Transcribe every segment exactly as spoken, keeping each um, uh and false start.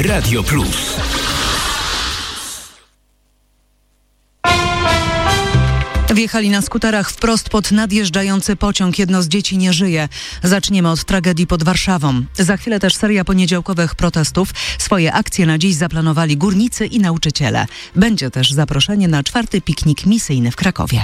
Radio Plus. Wjechali na skuterach wprost pod nadjeżdżający pociąg. Jedno z dzieci nie żyje. Zaczniemy od tragedii pod Warszawą. Za chwilę też seria poniedziałkowych protestów. Swoje akcje na dziś zaplanowali górnicy i nauczyciele. Będzie też zaproszenie na czwarty piknik misyjny w Krakowie.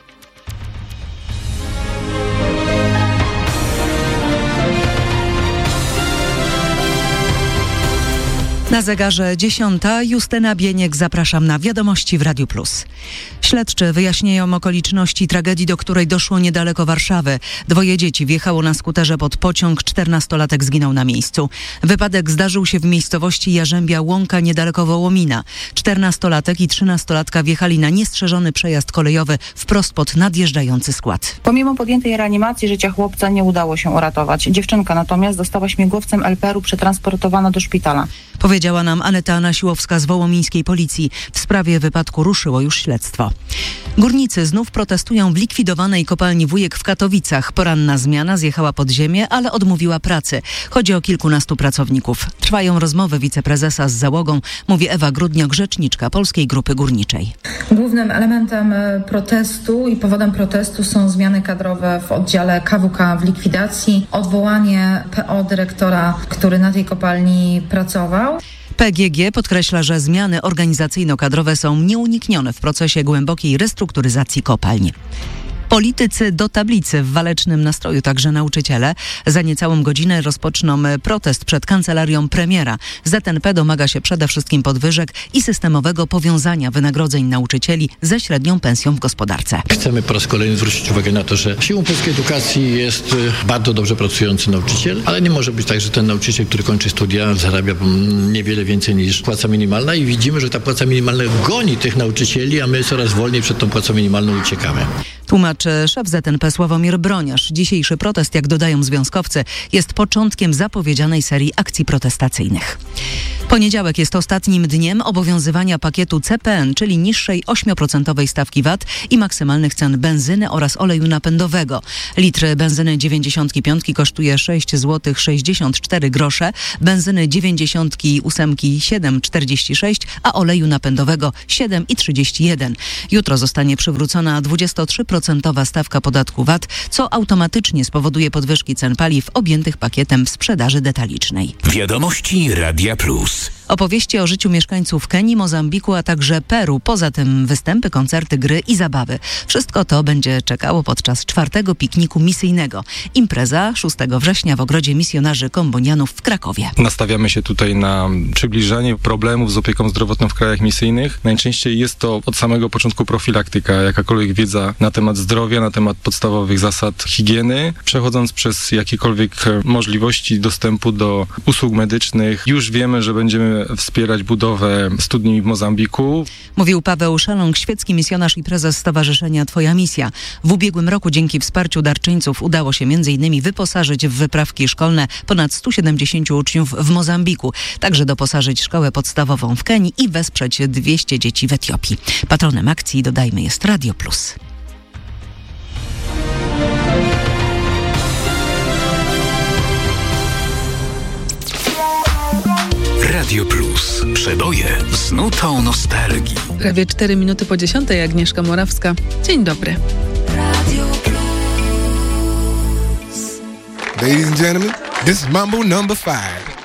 Na zegarze dziesiąta. Justyna Bieniek, zapraszam na Wiadomości w Radiu Plus. Śledczy wyjaśniają okoliczności tragedii, do której doszło niedaleko Warszawy. Dwoje dzieci wjechało na skuterze pod pociąg, czternastolatek zginął na miejscu. Wypadek zdarzył się w miejscowości Jarzębia Łąka niedaleko Wołomina. Czternastolatek i trzynastolatka wjechali na niestrzeżony przejazd kolejowy wprost pod nadjeżdżający skład. Pomimo podjętej reanimacji życia chłopca nie udało się uratować. Dziewczynka natomiast została śmigłowcem el pe er u przetransportowana do szpitala. Powiedziała nam Aneta Nasiłowska z wołomińskiej policji. W sprawie wypadku ruszyło już śledztwo. Górnicy znów protestują w likwidowanej kopalni Wujek w Katowicach. Poranna zmiana zjechała pod ziemię, ale odmówiła pracy. Chodzi o kilkunastu pracowników. Trwają rozmowy wiceprezesa z załogą, mówi Ewa Grudniok, rzeczniczka Polskiej Grupy Górniczej. Głównym elementem protestu i powodem protestu są zmiany kadrowe w oddziale ka wu ka w likwidacji, odwołanie pe o dyrektora, który na tej kopalni pracował. Pe gie gie podkreśla, że zmiany organizacyjno-kadrowe są nieuniknione w procesie głębokiej restrukturyzacji kopalń. Politycy do tablicy, w walecznym nastroju także nauczyciele. Za niecałą godzinę rozpoczną protest przed kancelarią premiera. zet en pe domaga się przede wszystkim podwyżek i systemowego powiązania wynagrodzeń nauczycieli ze średnią pensją w gospodarce. Chcemy po raz kolejny zwrócić uwagę na to, że siłą polskiej edukacji jest bardzo dobrze pracujący nauczyciel, ale nie może być tak, że ten nauczyciel, który kończy studia, zarabia niewiele więcej niż płaca minimalna i widzimy, że ta płaca minimalna goni tych nauczycieli, a my coraz wolniej przed tą płacą minimalną uciekamy. Tłumaczy szef zet en pe Sławomir Broniarz. Dzisiejszy protest, jak dodają związkowcy, jest początkiem zapowiedzianej serii akcji protestacyjnych. Poniedziałek jest ostatnim dniem obowiązywania pakietu ce pe en, czyli niższej ośmioprocentowej stawki vat i maksymalnych cen benzyny oraz oleju napędowego. Litr benzyny dziewięćdziesiąt pięć kosztuje sześć złotych sześćdziesiąt cztery grosze, benzyny dziewięćdziesiąt osiem siedem czterdzieści sześć, a oleju napędowego siedem trzydzieści jeden. Jutro zostanie przywrócona dwudziestotrzyprocentowa stawka podatku vat, co automatycznie spowoduje podwyżki cen paliw objętych pakietem w sprzedaży detalicznej. Wiadomości Radia Plus. Opowieści o życiu mieszkańców Kenii, Mozambiku, a także Peru. Poza tym występy, koncerty, gry i zabawy. Wszystko to będzie czekało podczas czwartego pikniku misyjnego. Impreza szóstego września w Ogrodzie Misjonarzy Kombonianów w Krakowie. Nastawiamy się tutaj na przybliżanie problemów z opieką zdrowotną w krajach misyjnych. Najczęściej jest to od samego początku profilaktyka, jakakolwiek wiedza na temat zdrowia, na temat podstawowych zasad higieny, przechodząc przez jakiekolwiek możliwości dostępu do usług medycznych. Już wiemy, że będziemy wspierać budowę studni w Mozambiku. Mówił Paweł Szalong, świecki misjonarz i prezes Stowarzyszenia Twoja Misja. W ubiegłym roku dzięki wsparciu darczyńców udało się między innymi wyposażyć w wyprawki szkolne ponad stu siedemdziesięciu uczniów w Mozambiku. Także doposażyć szkołę podstawową w Kenii i wesprzeć dwieście dzieci w Etiopii. Patronem akcji, dodajmy, jest Radio Plus. Radio Plus. Przeboje z nutą nostalgii. Prawie cztery minuty po dziesiątej. Agnieszka Morawska. Dzień dobry. Radio Plus. Ladies and gentlemen, this is Mambo number five.